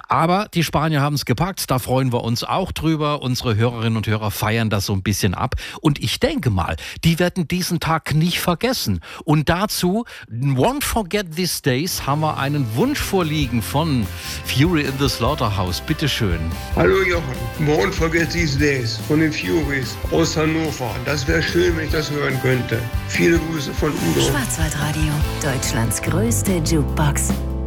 Aber die Spanier haben es gepackt, da freuen wir uns auch drüber. Unsere Hörerinnen und Hörer feiern das so ein bisschen ab. Und ich denke mal, die werden diesen Tag nicht vergessen. Und dazu, Won't Forget These Days, haben wir einen Wunsch vorliegen von Fury in the Slaughterhouse. Bitteschön. Hallo Jochen, Won't Forget These Days von den Furies aus Hannover. Das wäre schön, wenn ich das hören könnte. Viele Grüße von Udo. Schwarzwaldradio, Deutschlands größte Jukebox.